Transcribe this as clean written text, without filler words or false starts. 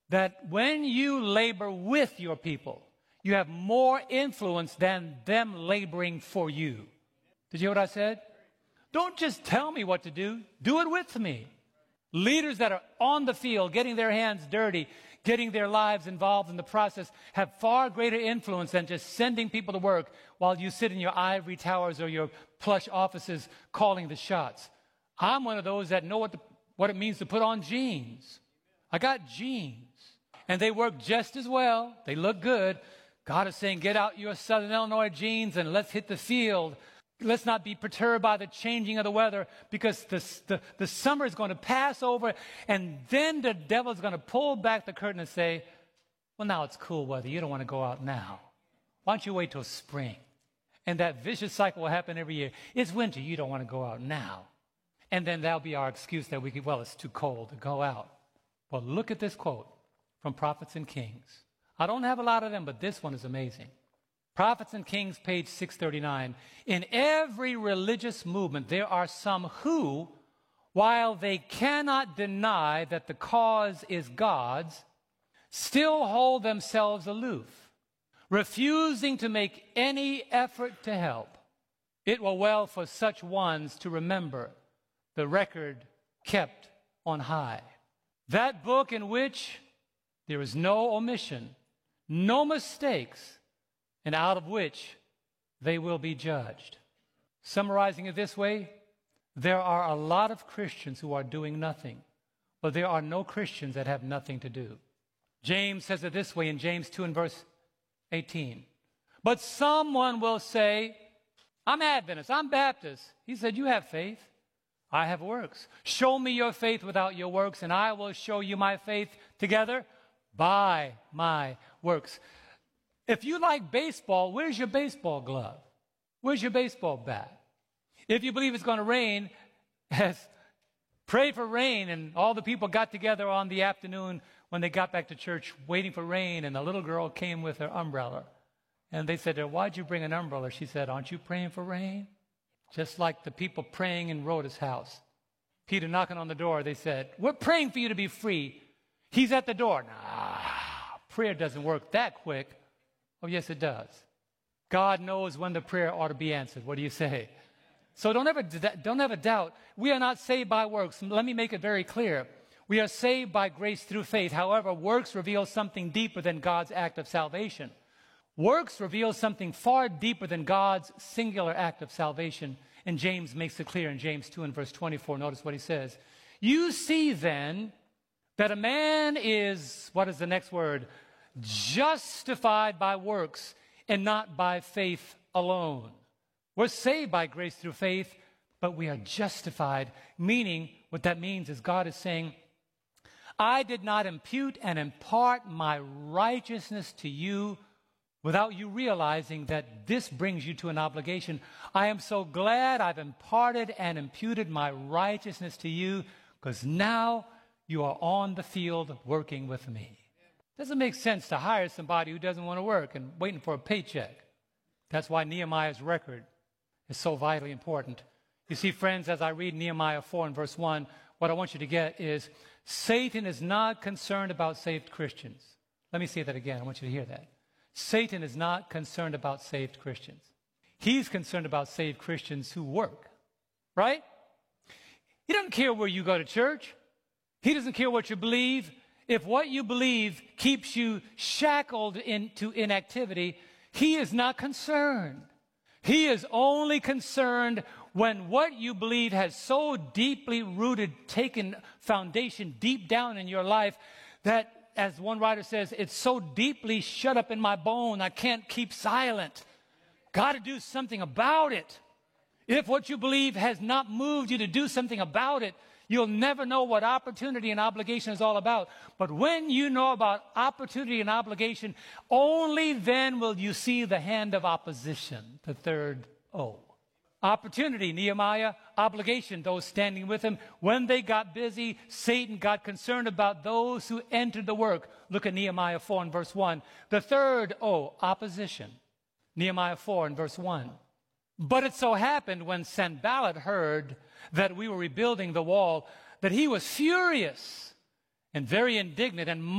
that when you labor with your people, you have more influence than them laboring for you. Did you hear what I said? Don't just tell me what to do. Do it with me. Leaders that are on the field, getting their hands dirty, getting their lives involved in the process, have far greater influence than just sending people to work while you sit in your ivory towers or your plush offices calling the shots. I'm one of those that know what it means to put on jeans. I got jeans, and they work just as well. They look good. God is saying, get out your Southern Illinois jeans and let's hit the field. Let's not be perturbed by the changing of the weather, because the summer is going to pass over, and then the devil is going to pull back the curtain and say, well, now it's cool weather. You don't want to go out now. Why don't you wait till spring? And that vicious cycle will happen every year. It's winter. You don't want to go out now. And then that'll be our excuse that we can, well, it's too cold to go out. Well, look at this quote from Prophets and Kings. I don't have a lot of them, but this one is amazing. Prophets and Kings, page 639. In every religious movement, there are some who, while they cannot deny that the cause is God's, still hold themselves aloof, refusing to make any effort to help. It were well for such ones to remember the record kept on high. That book in which there is no omission, no mistakes, and out of which they will be judged. Summarizing it this way, there are a lot of Christians who are doing nothing, but there are no Christians that have nothing to do. James says it this way in James 2 and verse 18. But someone will say, I'm Adventist, I'm Baptist. He said, you have faith. I have works. Show me your faith without your works, and I will show you my faith together by my works. If you like baseball, where's your baseball glove? Where's your baseball bat? If you believe it's going to rain, pray for rain. And all the people got together on the afternoon when they got back to church waiting for rain, and the little girl came with her umbrella. And they said to her, why'd you bring an umbrella? She said, aren't you praying for rain? Just like the people praying in Rhoda's house. Peter knocking on the door, they said, we're praying for you to be free. He's at the door. Nah, prayer doesn't work that quick. Oh, yes, it does. God knows when the prayer ought to be answered. What do you say? So don't ever doubt. We are not saved by works. Let me make it very clear. We are saved by grace through faith. However, works reveal something deeper than God's act of salvation. Works reveal something far deeper than God's singular act of salvation. And James makes it clear in James 2 and verse 24. Notice what he says. You see then that a man is, what is the next word? Justified by works and not by faith alone. We're saved by grace through faith, but we are justified, meaning what that means is God is saying, I did not impute and impart my righteousness to you without you realizing that this brings you to an obligation. I am so glad I've imparted and imputed my righteousness to you, because now you are on the field working with me. Doesn't make sense to hire somebody who doesn't want to work and waiting for a paycheck. That's why Nehemiah's record is so vitally important. You see, friends, as I read Nehemiah 4 and verse 1, what I want you to get is Satan is not concerned about saved Christians. Let me say that again. I want you to hear that. Satan is not concerned about saved Christians. He's concerned about saved Christians who work, right? He doesn't care where you go to church. He doesn't care what you believe. If what you believe keeps you shackled into inactivity, he is not concerned. He is only concerned when what you believe has so deeply rooted, taken foundation deep down in your life that, as one writer says, it's so deeply shut up in my bone, I can't keep silent. Got to do something about it. If what you believe has not moved you to do something about it, you'll never know what opportunity and obligation is all about. But when you know about opportunity and obligation, only then will you see the hand of opposition, the third O. Opportunity, Nehemiah. Obligation, those standing with him. When they got busy, Satan got concerned about those who entered the work. Look at Nehemiah 4 and verse 1. The third O, opposition. Nehemiah 4 and verse 1. But it so happened when Sanballat heard that we were rebuilding the wall, that he was furious and very indignant and